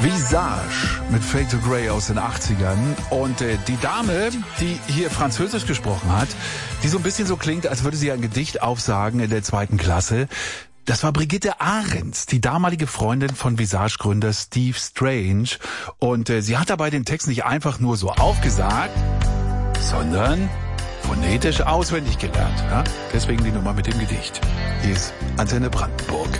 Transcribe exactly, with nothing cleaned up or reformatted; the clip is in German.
Visage mit Fade to Grey aus den achtzigern. Und äh, die Dame, die hier Französisch gesprochen hat, die so ein bisschen so klingt, als würde sie ein Gedicht aufsagen in der zweiten Klasse, das war Brigitte Ahrens, die damalige Freundin von Visage-Gründer Steve Strange. Und äh, sie hat dabei den Text nicht einfach nur so aufgesagt, sondern phonetisch auswendig gelernt. Ja? Deswegen die Nummer mit dem Gedicht. Hier ist Antenne Brandenburg.